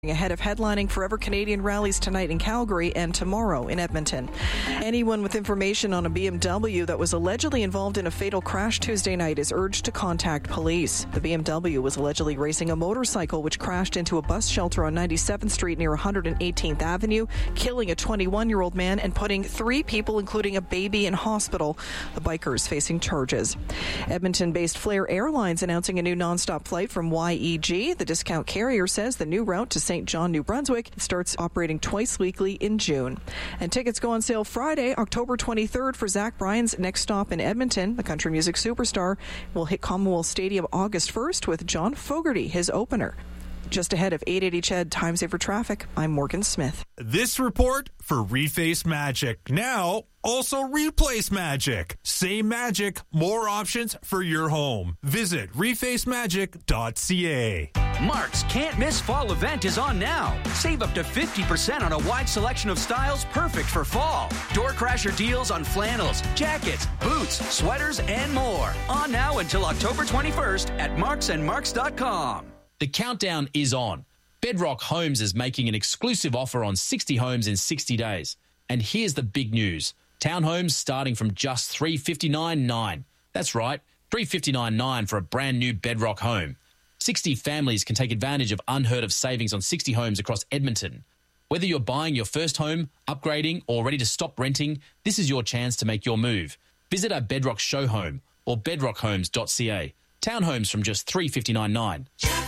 ahead of headlining Forever Canadian rallies tonight in Calgary and tomorrow in Edmonton. Anyone with information on a BMW that was allegedly involved in a fatal crash Tuesday night is urged to contact police. The BMW was allegedly racing a motorcycle which crashed into a bus shelter on 97th Street near 118th Avenue, killing a 21-year-old man and putting 3 people, including a baby, in hospital. The bikers facing charges. Edmonton-based Flair Airlines announcing a new nonstop flight from YEG. The discount carrier says the new route to St. John, New Brunswick starts operating twice weekly in June. And tickets go on sale Friday, October 23rd for Zach Bryan's next stop in Edmonton. The country music superstar will hit Commonwealth Stadium August 1st with John Fogerty, his opener. Just ahead of 880 CHED Time Saver Traffic, I'm Morgan Smith. This report for Reface Magic. Now, also Replace Magic. Same magic, more options for your home. Visit refacemagic.ca. Mark's Can't Miss Fall event is on now. Save up to 50% on a wide selection of styles perfect for fall. Door crasher deals on flannels, jackets, boots, sweaters, and more. On now until October 21st at marksandmarks.com. The countdown is on. Bedrock Homes is making an exclusive offer on 60 homes in 60 days. And here's the big news. Townhomes starting from just $359,900. That's right, $359,900 for a brand new Bedrock home. 60 families can take advantage of unheard of savings on 60 homes across Edmonton. Whether you're buying your first home, upgrading, or ready to stop renting, this is your chance to make your move. Visit our Bedrock show home or bedrockhomes.ca. Townhomes from just $359,900.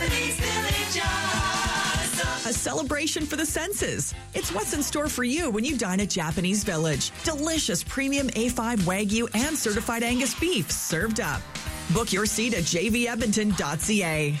A celebration for the senses. It's what's in store for you when you dine at Japanese Village. Delicious premium A5 Wagyu and certified Angus beef served up. Book your seat at jvedmonton.ca.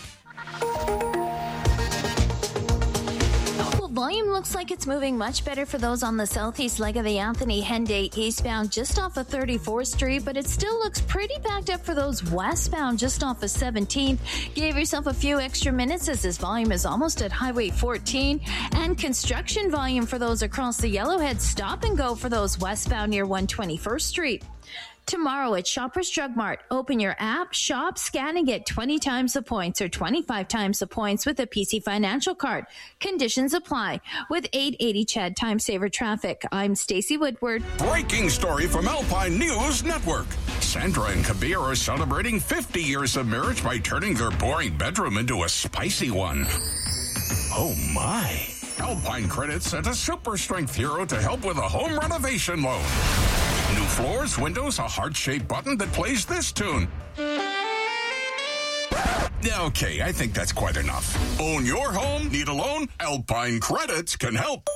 Volume looks like it's moving much better for those on the southeast leg of the Anthony Henday eastbound just off of 34th Street, but it still looks pretty backed up for those westbound just off of 17th. Give yourself a few extra minutes as this volume is almost at Highway 14. And construction volume for those across the Yellowhead stop and go for those westbound near 121st Street. Tomorrow at Shoppers Drug Mart, open your app, shop, scan, and get 20 times the points or 25 times the points with a PC Financial card. Conditions apply. With 880 CHED Time Saver Traffic, I'm Stacey Woodward. Breaking story from Alpine News Network. Sandra and Kabir are celebrating 50 years of marriage by turning their boring bedroom into a spicy one. Oh my. Alpine Credit sent a super strength hero to help with a home renovation loan. New floors, windows, a heart-shaped button that plays this tune. Okay, I think that's quite enough. Own your home? Need a loan? Alpine Credits can help.